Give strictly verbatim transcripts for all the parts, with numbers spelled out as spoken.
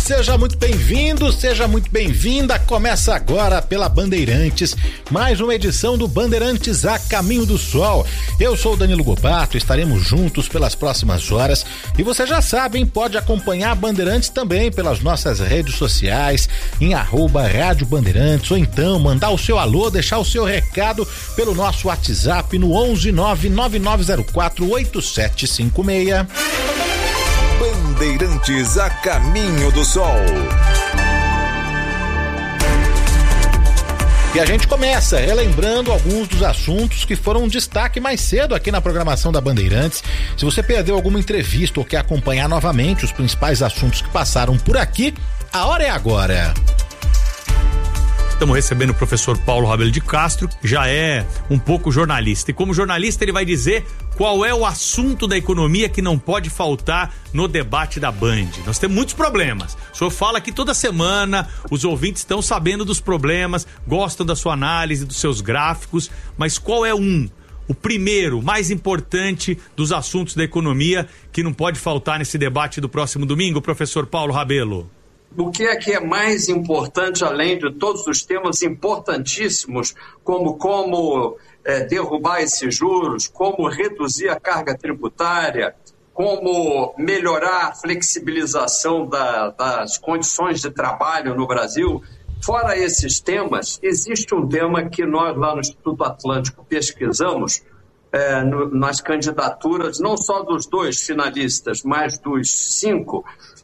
seja muito bem-vindo, seja muito bem-vinda. Começa agora pela Bandeirantes, mais uma edição do Bandeirantes a Caminho do Sol. Eu sou o Danilo Gobato, estaremos juntos pelas próximas horas e você já sabe, hein, pode acompanhar a Bandeirantes também pelas nossas redes sociais, em arroba Rádio Bandeirantes, ou então mandar o seu alô, deixar o seu recado pelo nosso WhatsApp no onze nove nove nove zero quatro oito sete cinco seis. Bandeirantes a Caminho do Sol. E a gente começa relembrando alguns dos assuntos que foram um destaque mais cedo aqui na programação da Bandeirantes. Se você perdeu alguma entrevista ou quer acompanhar novamente os principais assuntos que passaram por aqui, a hora é agora. Estamos recebendo o professor Paulo Rabelo de Castro, que já é um pouco jornalista. E como jornalista ele vai dizer qual é o assunto da economia que não pode faltar no debate da Band. Nós temos muitos problemas. O senhor fala aqui toda semana, os ouvintes estão sabendo dos problemas, gostam da sua análise, dos seus gráficos, mas qual é um, o primeiro, mais importante dos assuntos da economia que não pode faltar nesse debate do próximo domingo, professor Paulo Rabelo? O que é que é mais importante, além de todos os temas importantíssimos, como como é, derrubar esses juros, como reduzir a carga tributária, como melhorar a flexibilização da, das condições de trabalho no Brasil? Fora esses temas, existe um tema que nós lá no Instituto Atlântico pesquisamos é, no, nas candidaturas, não só dos dois finalistas, mas dos cinco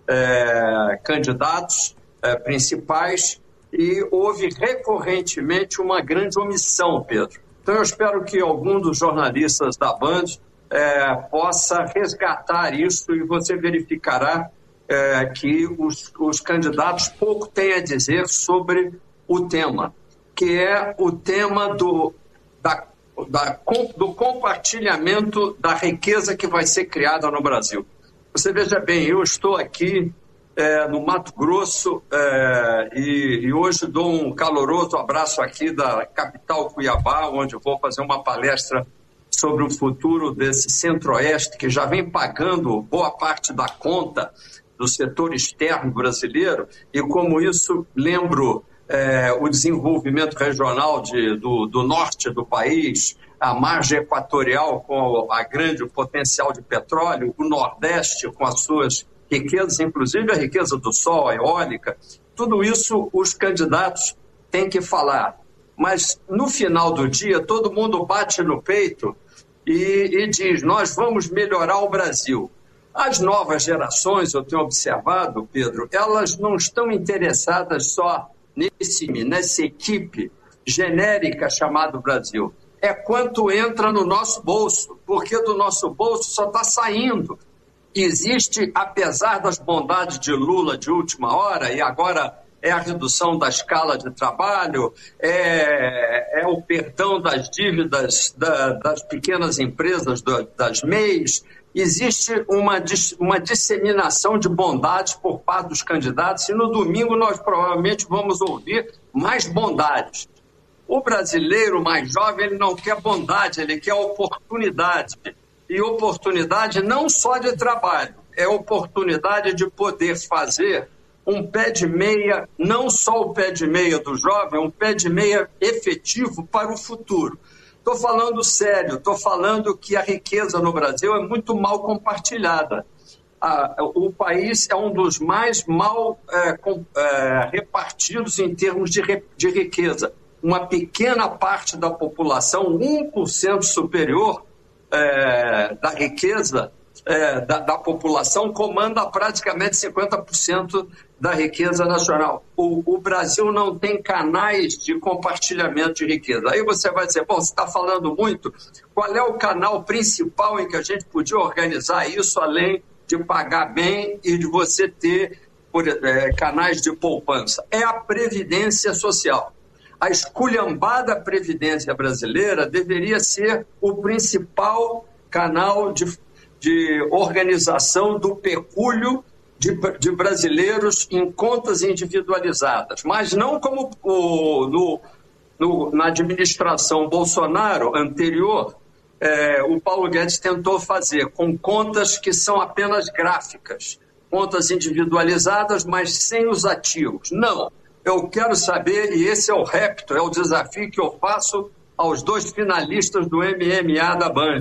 É, candidatos é, principais, e houve recorrentemente uma grande omissão, Pedro. Então eu espero que algum dos jornalistas da Band é, possa resgatar isso, e você verificará é, que os, os candidatos pouco têm a dizer sobre o tema, que é o tema do, da, da, do compartilhamento da riqueza que vai ser criada no Brasil. Você veja bem, eu estou aqui é, no Mato Grosso é, e, e hoje dou um caloroso abraço aqui da capital Cuiabá, onde vou fazer uma palestra sobre o futuro desse centro-oeste que já vem pagando boa parte da conta do setor externo brasileiro, e como isso lembro é, o desenvolvimento regional de, do, do norte do país, a margem equatorial com a grande potencial de petróleo, o Nordeste com as suas riquezas, inclusive a riqueza do sol, a eólica, tudo isso os candidatos têm que falar. Mas no final do dia, todo mundo bate no peito e, e diz, nós vamos melhorar o Brasil. As novas gerações, eu tenho observado, Pedro, elas não estão interessadas só nesse, nessa equipe genérica chamada Brasil. É quanto entra no nosso bolso, porque do nosso bolso só está saindo. Existe, apesar das bondades de Lula de última hora, e agora é a redução da escala de trabalho, é, é o perdão das dívidas da, das pequenas empresas, do, das M E Is, existe uma, uma disseminação de bondades por parte dos candidatos, e no domingo nós provavelmente vamos ouvir mais bondades. O brasileiro mais jovem, ele não quer bondade, ele quer oportunidade. E oportunidade não só de trabalho, é oportunidade de poder fazer um pé de meia, não só o pé de meia do jovem, um pé de meia efetivo para o futuro. Estou falando sério, estou falando que a riqueza no Brasil é muito mal compartilhada. Ah, o país é um dos mais mal é, com, é, repartidos em termos de, de riqueza. Uma pequena parte da população, um por cento superior é, da riqueza é, da, da população, comanda praticamente cinquenta por cento da riqueza nacional. O, o Brasil não tem canais de compartilhamento de riqueza. Aí você vai dizer, bom, você está falando muito, qual é o canal principal em que a gente podia organizar isso, além de pagar bem e de você ter por, é, canais de poupança? É a Previdência Social. A esculhambada Previdência brasileira deveria ser o principal canal de, de organização do pecúlio de, de brasileiros em contas individualizadas, mas não como o, no, no, na administração Bolsonaro anterior, é, o Paulo Guedes tentou fazer, com contas que são apenas gráficas, contas individualizadas, mas sem os ativos. Não, eu quero saber, e esse é o repto, é o desafio que eu faço aos dois finalistas do M M A da Band.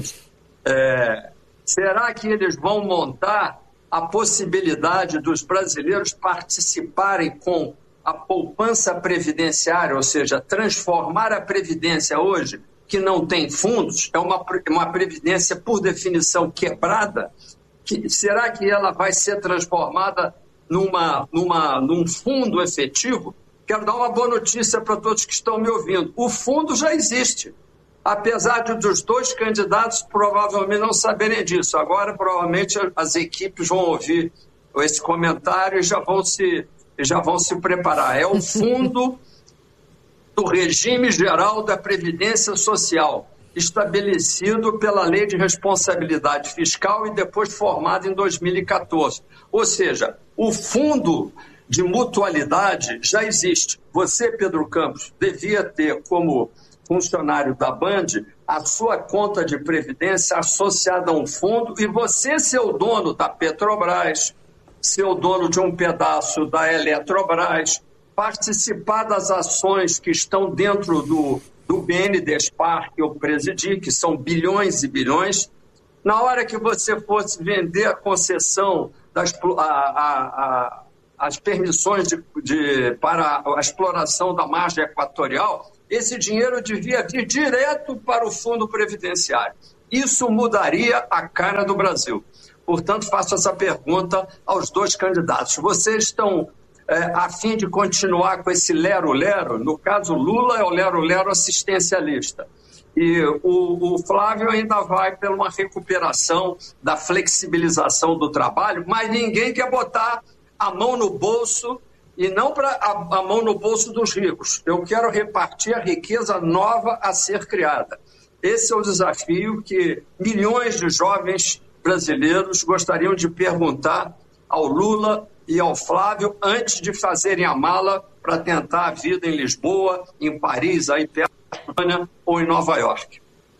É, será que eles vão montar a possibilidade dos brasileiros participarem com a poupança previdenciária, ou seja, transformar a previdência hoje, que não tem fundos, é uma, uma previdência por definição quebrada, que, será que ela vai ser transformada numa, numa, num fundo efetivo? Quero dar uma boa notícia para todos que estão me ouvindo. O fundo já existe, apesar de dos dois candidatos provavelmente não saberem disso. Agora, provavelmente, as equipes vão ouvir esse comentário e já vão se, já vão se preparar. É o fundo do Regime Geral da Previdência Social, estabelecido pela Lei de Responsabilidade Fiscal e depois formado em dois mil e quatorze. Ou seja, o fundo de mutualidade já existe. Você, Pedro Campos, devia ter como funcionário da Band a sua conta de previdência associada a um fundo e você ser o dono da Petrobras, ser o dono de um pedaço da Eletrobras, participar das ações que estão dentro do, do B N Despar, que eu presidi, que são bilhões e bilhões. Na hora que você fosse vender a concessão, das, a, a, a, as permissões de, de, para a exploração da margem equatorial, esse dinheiro devia vir direto para o fundo previdenciário. Isso mudaria a cara do Brasil. Portanto, faço essa pergunta aos dois candidatos. Vocês estão É, a fim de continuar com esse lero-lero? No caso, Lula é o lero-lero assistencialista. E o, o Flávio ainda vai por uma recuperação da flexibilização do trabalho, mas ninguém quer botar a mão no bolso, e não pra, a, a mão no bolso dos ricos. Eu quero repartir a riqueza nova a ser criada. Esse é o desafio que milhões de jovens brasileiros gostariam de perguntar ao Lula e ao Flávio antes de fazerem a mala para tentar a vida em Lisboa, em Paris, aí perto da Espanha ou em Nova York.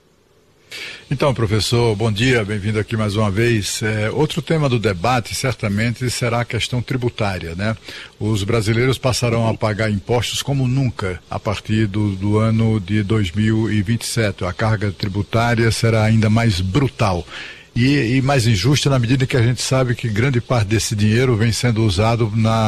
Então, professor, bom dia, bem-vindo aqui mais uma vez. É, outro tema do debate certamente será a questão tributária, né? Os brasileiros passarão a pagar impostos como nunca a partir do, do ano de dois mil e vinte e sete. A carga tributária será ainda mais brutal. E, e mais injusta na medida que a gente sabe que grande parte desse dinheiro vem sendo usado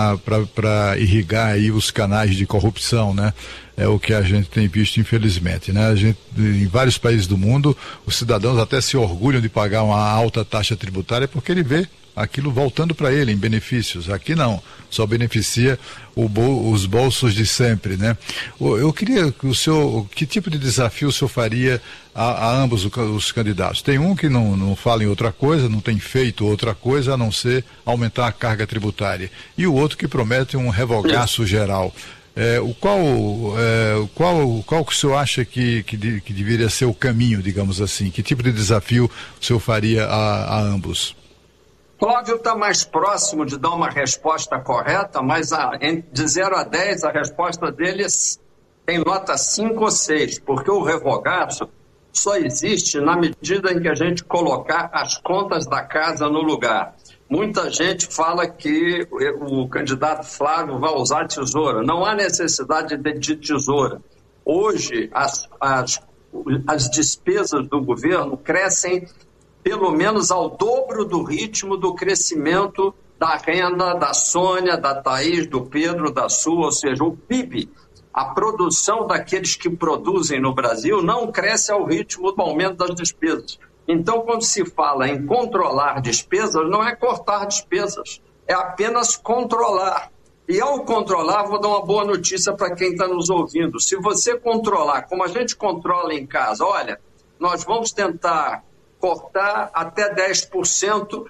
para irrigar aí os canais de corrupção, né? É o que a gente tem visto, infelizmente, né? A gente, em vários países do mundo, os cidadãos até se orgulham de pagar uma alta taxa tributária porque ele vê aquilo voltando para ele em benefícios. Aqui não, só beneficia o bol, os bolsos de sempre, né? Eu queria que o senhor, que tipo de desafio o senhor faria a, a ambos os candidatos? Tem um que não, não fala em outra coisa, não tem feito outra coisa a não ser aumentar a carga tributária, e o outro que promete um revogaço geral. É, o qual, é, qual, qual que o senhor acha que, que, de, que deveria ser o caminho, digamos assim? Que tipo de desafio o senhor faria a, a ambos? Flávio está mais próximo de dar uma resposta correta, mas a, de zero a dez a resposta dele tem nota cinco ou seis, porque o revogaço só existe na medida em que a gente colocar as contas da casa no lugar. Muita gente fala que o candidato Flávio vai usar tesoura. Não há necessidade de, de tesoura. Hoje, as, as, as despesas do governo crescem pelo menos ao dobro do ritmo do crescimento da renda da Sônia, da Thaís, do Pedro, da Sua, ou seja, o P I B, a produção daqueles que produzem no Brasil, não cresce ao ritmo do aumento das despesas. Então, quando se fala em controlar despesas, não é cortar despesas, é apenas controlar. E ao controlar, vou dar uma boa notícia para quem está nos ouvindo. Se você controlar, como a gente controla em casa, olha, nós vamos tentar cortar até dez por cento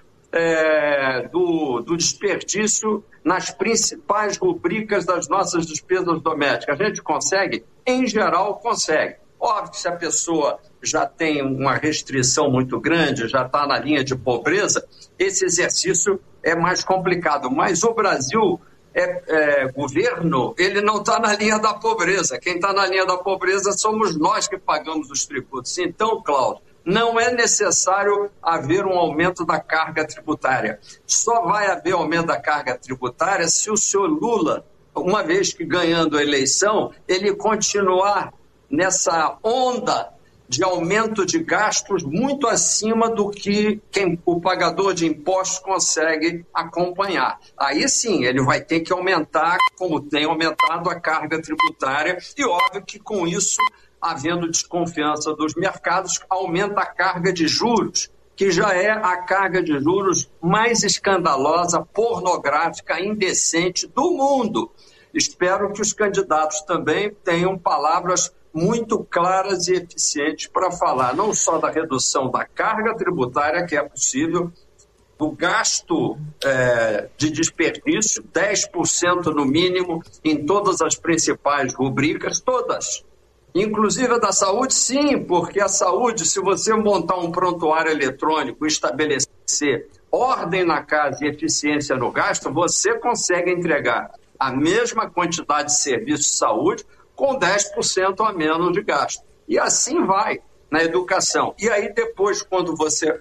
é, do, do desperdício nas principais rubricas das nossas despesas domésticas. A gente consegue? Em geral, consegue. Óbvio que se a pessoa já tem uma restrição muito grande, já está na linha de pobreza, esse exercício é mais complicado. Mas o Brasil, é, é, governo, ele não está na linha da pobreza. Quem está na linha da pobreza somos nós que pagamos os tributos. Então, Cláudio, não é necessário haver um aumento da carga tributária. Só vai haver aumento da carga tributária se o senhor Lula, uma vez que ganhando a eleição, ele continuar nessa onda de aumento de gastos muito acima do que quem, o pagador de impostos consegue acompanhar. Aí sim, ele vai ter que aumentar, como tem aumentado, a carga tributária, e óbvio que com isso, havendo desconfiança dos mercados, aumenta a carga de juros, que já é a carga de juros mais escandalosa, pornográfica, indecente do mundo. Espero que os candidatos também tenham palavras muito claras e eficientes para falar não só da redução da carga tributária, que é possível, do gasto é, de desperdício, dez por cento no mínimo, em todas as principais rubricas, todas. Inclusive a da saúde, sim, porque a saúde, se você montar um prontuário eletrônico e estabelecer ordem na casa e eficiência no gasto, você consegue entregar a mesma quantidade de serviço de saúde com dez por cento a menos de gasto. E assim vai na educação. E aí depois, quando você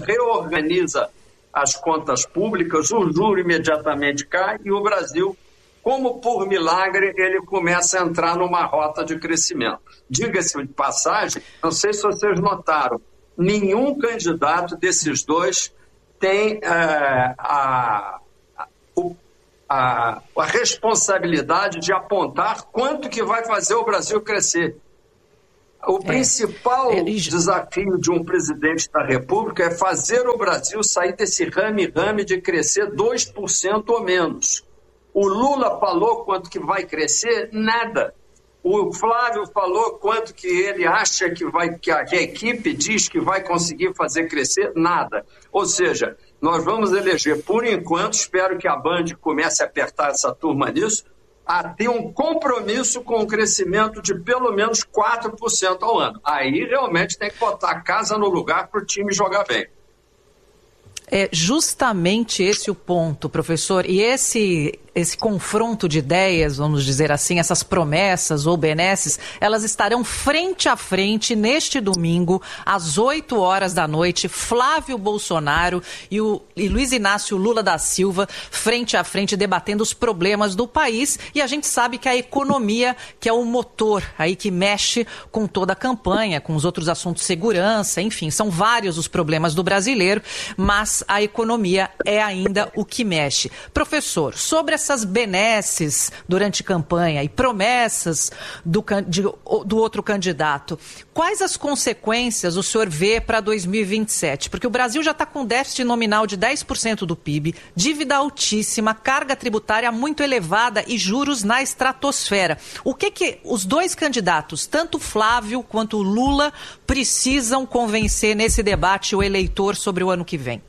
reorganiza as contas públicas, o juro imediatamente cai e o Brasil, como por milagre, ele começa a entrar numa rota de crescimento. Diga-se de passagem, não sei se vocês notaram, nenhum candidato desses dois tem é, a, a, o A, a responsabilidade de apontar quanto que vai fazer o Brasil crescer. O é, principal é, desafio de um presidente da República é fazer o Brasil sair desse rame-rame de crescer dois por cento ou menos. O Lula falou quanto que vai crescer? Nada. O Flávio falou quanto que ele acha que, vai, que a, que a equipe diz que vai conseguir fazer crescer? Nada. Ou seja, nós vamos eleger, por enquanto, espero que a Band comece a apertar essa turma nisso, a ter um compromisso com o crescimento de pelo menos quatro por cento ao ano. Aí realmente tem que botar a casa no lugar para o time jogar bem. É justamente esse o ponto, professor. E esse, esse confronto de ideias, vamos dizer assim, essas promessas ou benesses, elas estarão frente a frente neste domingo, às oito horas da noite, Flávio Bolsonaro e, o, e Luiz Inácio Lula da Silva, frente a frente, debatendo os problemas do país. E a gente sabe que a economia, que é o motor aí que mexe com toda a campanha, com os outros assuntos, segurança, enfim, são vários os problemas do brasileiro, mas a economia é ainda o que mexe. Professor, sobre essas benesses durante campanha e promessas do, de, do outro candidato, quais as consequências o senhor vê para dois mil e vinte e sete? Porque o Brasil já está com déficit nominal de dez por cento do P I B, dívida altíssima, carga tributária muito elevada e juros na estratosfera. O que que os dois candidatos, tanto Flávio quanto Lula, precisam convencer nesse debate o eleitor sobre o ano que vem?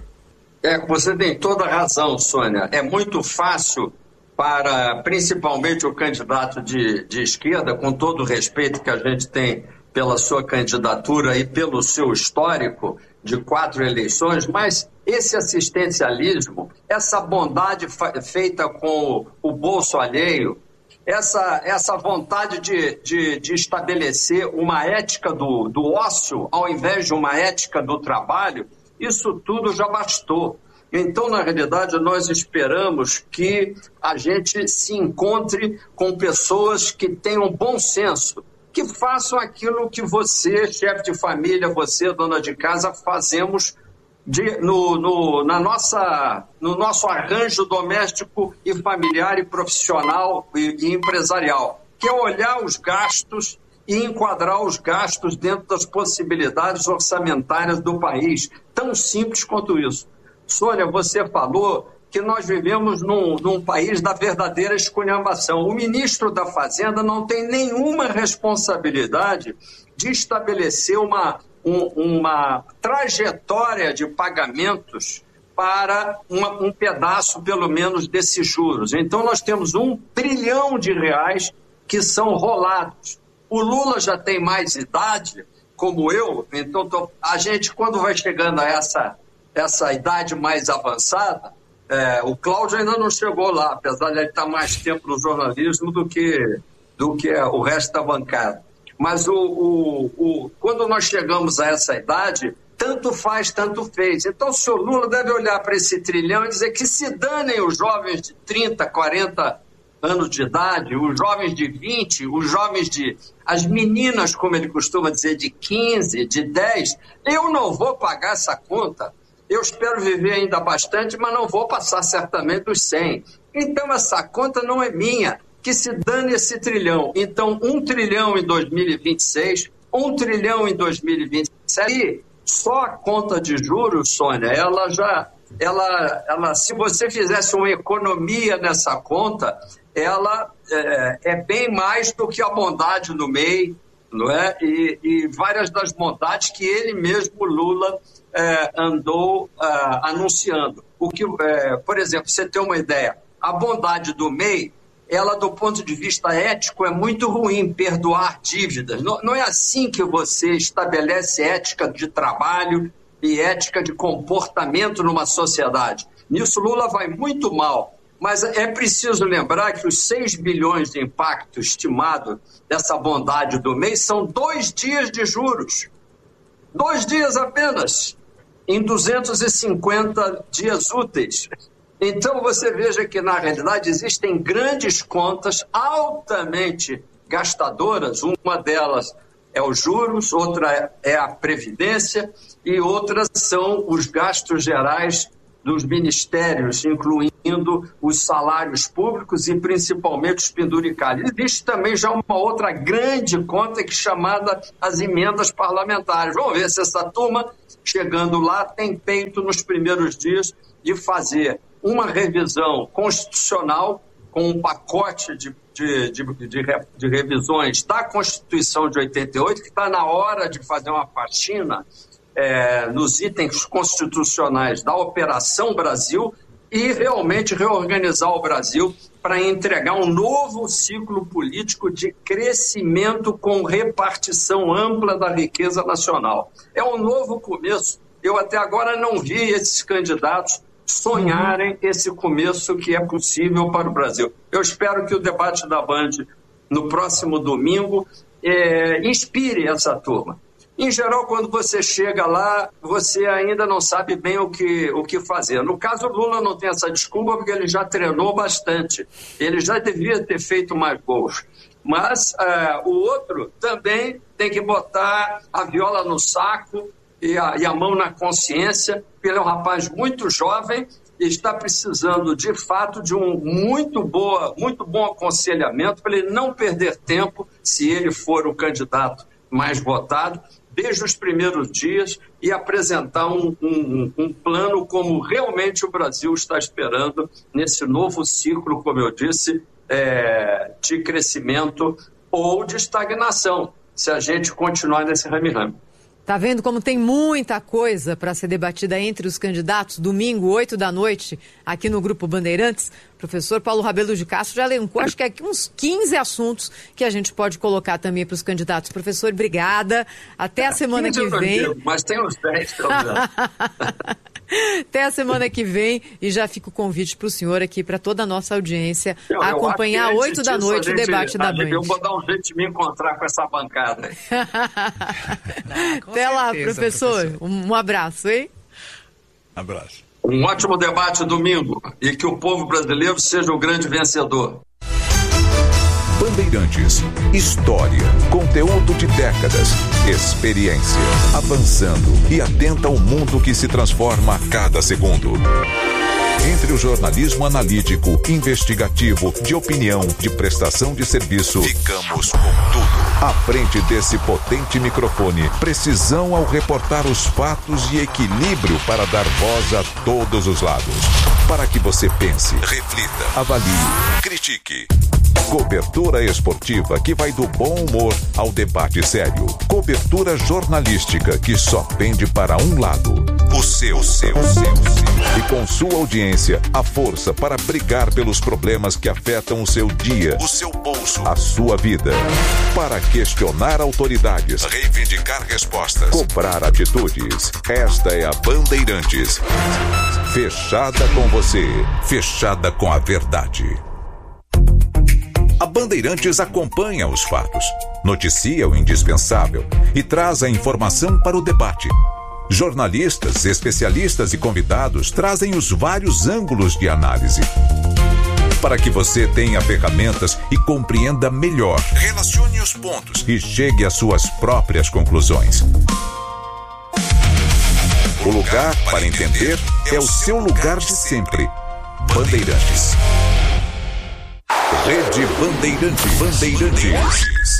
É, você tem toda a razão, Sônia. É muito fácil para, principalmente, o candidato de, de esquerda, com todo o respeito que a gente tem pela sua candidatura e pelo seu histórico de quatro eleições, mas esse assistencialismo, essa bondade feita com o, o bolso alheio, essa, essa vontade de, de, de estabelecer uma ética do, do ócio ao invés de uma ética do trabalho, isso tudo já bastou. Então, na realidade, nós esperamos que a gente se encontre com pessoas que tenham bom senso, que façam aquilo que você, chefe de família, você, dona de casa, fazemos de, no, no, na nossa, no nosso arranjo doméstico e familiar e profissional e, e empresarial, que é olhar os gastos e enquadrar os gastos dentro das possibilidades orçamentárias do país. Tão simples quanto isso. Sônia, você falou que nós vivemos num, num país da verdadeira esculhambação. O ministro da Fazenda não tem nenhuma responsabilidade de estabelecer uma, um, uma trajetória de pagamentos para uma, um pedaço, pelo menos, desses juros. Então, nós temos um trilhão de reais que são rolados. O Lula já tem mais idade, como eu, então tô, a gente, quando vai chegando a essa, essa idade mais avançada, é, o Cláudio ainda não chegou lá, apesar de ele estar mais tempo no jornalismo do que, do que o resto da bancada. mas o, o, o, quando nós chegamos a essa idade, tanto faz, tanto fez. Então o senhor Lula deve olhar para esse trilhão e dizer que se danem os jovens de trinta, quarenta anos de idade, os jovens de vinte, os jovens de... as meninas, como ele costuma dizer, de quinze, de dez. Eu não vou pagar essa conta. Eu espero viver ainda bastante, mas não vou passar certamente dos cem. Então essa conta não é minha. Que se dane esse trilhão. Então, um trilhão em dois mil e vinte e seis, um trilhão em dois mil e vinte e sete. E só a conta de juros, Sônia, ela já... Ela, ela, se você fizesse uma economia nessa conta, ela é, é bem mais do que a bondade do M E I, não é? E, e várias das bondades que ele mesmo, Lula, é, andou é, anunciando. O que, é, por exemplo, você tem uma ideia, a bondade do M E I, ela, do ponto de vista ético, é muito ruim, perdoar dívidas. Não, não é assim que você estabelece ética de trabalho e ética de comportamento numa sociedade. Nisso Lula vai muito mal, mas é preciso lembrar que os seis bilhões de impacto estimado dessa bondade do M E I são dois dias de juros. Dois dias apenas, em duzentos e cinquenta dias úteis. Então você veja que, na realidade, existem grandes contas altamente gastadoras, uma delas é os juros, outra é a Previdência e outras são os gastos gerais dos ministérios, incluindo os salários públicos e principalmente os penduricalhos. Existe também já uma outra grande conta que é chamada as emendas parlamentares. Vamos ver se essa turma, chegando lá, tem peito nos primeiros dias de fazer uma revisão constitucional com um pacote de De, de, de, de revisões da Constituição de oitenta e oito, que está na hora de fazer uma faxina é, nos itens constitucionais da Operação Brasil e realmente reorganizar o Brasil para entregar um novo ciclo político de crescimento com repartição ampla da riqueza nacional. É um novo começo. Eu até agora não vi esses candidatos sonharem esse começo que é possível para o Brasil. Eu espero que o debate da Band no próximo domingo é, inspire essa turma. Em geral, quando você chega lá, você ainda não sabe bem o que, o que fazer. No caso, o Lula não tem essa desculpa porque ele já treinou bastante. Ele já devia ter feito mais gols. Mas uh, o outro também tem que botar a viola no saco e a, e a mão na consciência. Ele é um rapaz muito jovem e está precisando, de fato, de um muito, boa, muito bom aconselhamento para ele não perder tempo, se ele for o candidato mais votado, desde os primeiros dias e apresentar um, um, um plano como realmente o Brasil está esperando nesse novo ciclo, como eu disse, é, de crescimento ou de estagnação, se a gente continuar nesse rame-rame. Tá vendo como tem muita coisa para ser debatida entre os candidatos? Domingo, oito da noite, aqui no Grupo Bandeirantes. Professor Paulo Rabelo de Castro já elencou, acho que aqui uns quinze assuntos que a gente pode colocar também para os candidatos. Professor, obrigada. Até a semana que vem. Digo, mas tem uns dez. Até a semana que vem, e já fica o convite para o senhor aqui, para toda a nossa audiência, eu, a acompanhar oito da noite gente, o debate da Band. Eu vou dar um jeito de me encontrar com essa bancada. Ah, Até lá, certeza, professor. professor. Um abraço, hein? Abraço. Um ótimo debate domingo e que o povo brasileiro seja o grande vencedor. Bandeirantes, história, conteúdo de décadas, experiência, avançando e atenta ao mundo que se transforma a cada segundo. Entre o jornalismo analítico, investigativo, de opinião, de prestação de serviço, ficamos com tudo. À frente desse potente microfone, precisão ao reportar os fatos e equilíbrio para dar voz a todos os lados. Para que você pense, reflita, avalie, critique. Cobertura esportiva que vai do bom humor ao debate sério. Cobertura jornalística que só pende para um lado. O seu, o seu, o seu, o seu. E com sua audiência, a força para brigar pelos problemas que afetam o seu dia, o seu bolso, a sua vida. Para questionar autoridades, reivindicar respostas, cobrar atitudes. Esta é a Bandeirantes. Fechada com você, fechada com a verdade. A Bandeirantes acompanha os fatos, noticia o indispensável e traz a informação para o debate. Jornalistas, especialistas e convidados trazem os vários ângulos de análise, para que você tenha ferramentas e compreenda melhor. Relacione os pontos e chegue às suas próprias conclusões. O lugar para entender é o seu lugar de sempre. Bandeirantes. Rede Bandeirantes. Bandeirantes.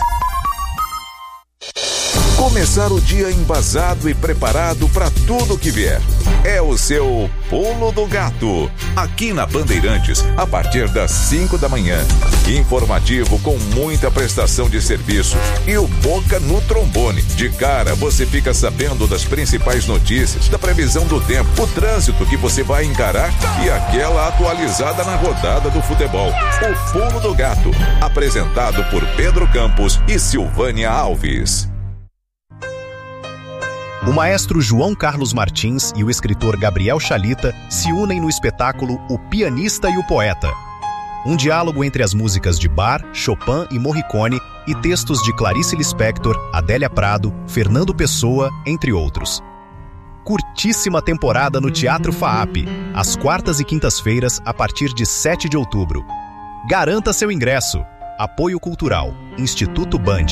Começar o dia embasado e preparado para tudo que vier. É o seu Pulo do Gato. Aqui na Bandeirantes, a partir das cinco da manhã. Informativo com muita prestação de serviço. E o Boca no trombone. De cara, você fica sabendo das principais notícias, da previsão do tempo, o trânsito que você vai encarar e aquela atualizada na rodada do futebol. O Pulo do Gato. Apresentado por Pedro Campos e Silvânia Alves. O maestro João Carlos Martins e o escritor Gabriel Chalita se unem no espetáculo O Pianista e o Poeta. Um diálogo entre as músicas de Bach, Chopin e Morricone e textos de Clarice Lispector, Adélia Prado, Fernando Pessoa, entre outros. Curtíssima temporada no Teatro FAAP, às quartas e quintas-feiras, a partir de sete de outubro. Garanta seu ingresso. Apoio Cultural, Instituto Band.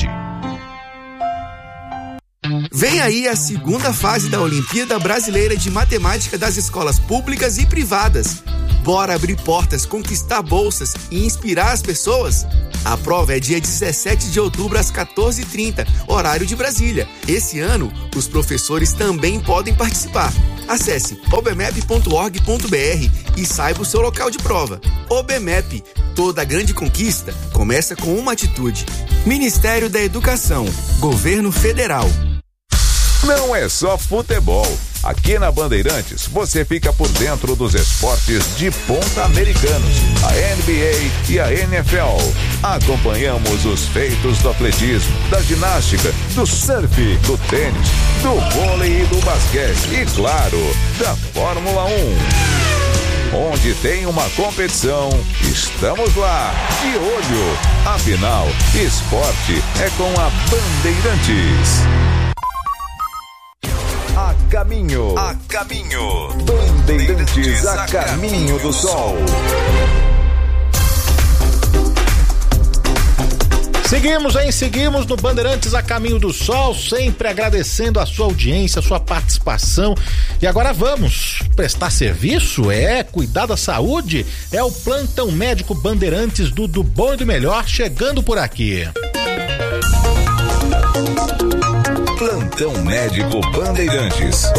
Vem aí a segunda fase da Olimpíada Brasileira de Matemática das escolas públicas e privadas. Bora abrir portas, conquistar bolsas e inspirar as pessoas? A prova é dia dezessete de outubro às quatorze e trinta, horário de Brasília. Esse ano, os professores também podem participar. Acesse obmep ponto org ponto br e saiba o seu local de prova. OBMEP, toda grande conquista começa com uma atitude. Ministério da Educação, Governo Federal. Não é só futebol. Aqui na Bandeirantes, você fica por dentro dos esportes de ponta americanos, a N B A e a N F L. Acompanhamos os feitos do atletismo, da ginástica, do surf, do tênis, do vôlei e do basquete e, claro, da Fórmula um. Onde tem uma competição, estamos lá, de olho. Afinal, esporte é com a Bandeirantes. A caminho, a caminho, Bandeirantes a caminho do sol. Seguimos, hein? Seguimos no Bandeirantes a caminho do sol, sempre agradecendo a sua audiência, a sua participação. E agora vamos prestar serviço? É, cuidar da saúde? É o Plantão Médico Bandeirantes do Do Bom e do Melhor chegando por aqui. Plantão Médico Bandeirantes.